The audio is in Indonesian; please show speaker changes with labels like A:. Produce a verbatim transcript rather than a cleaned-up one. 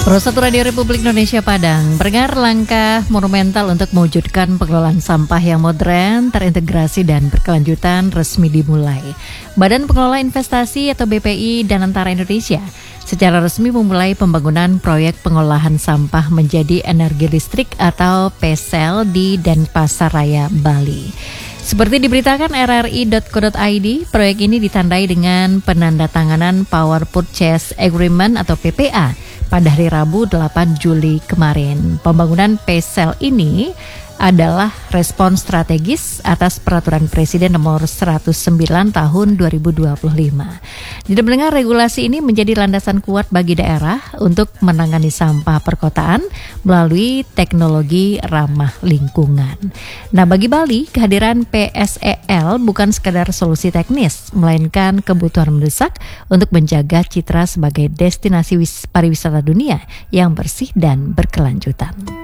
A: Satu Radio Republik Indonesia Padang berdengar langkah monumental untuk mewujudkan pengelolaan sampah yang modern, terintegrasi dan berkelanjutan resmi dimulai. Badan Pengelola Investasi atau B P I Danantara Indonesia secara resmi memulai pembangunan proyek pengolahan sampah menjadi energi listrik atau P S E L di Denpasaraya, Bali. Seperti diberitakan R R I dot co dot I D, proyek ini ditandai dengan penandatanganan Power Purchase Agreement atau P P A pada hari Rabu delapan Juli kemarin. Pembangunan P S E L ini adalah respons strategis atas Peraturan Presiden Nomor seratus sembilan Tahun dua ribu dua puluh lima. Jadi mendengar regulasi ini menjadi landasan kuat bagi daerah untuk menangani sampah perkotaan melalui teknologi ramah lingkungan. Nah, bagi Bali, kehadiran P S E L bukan sekadar solusi teknis, melainkan kebutuhan mendesak untuk menjaga citra sebagai destinasi pariwisata dunia yang bersih dan berkelanjutan.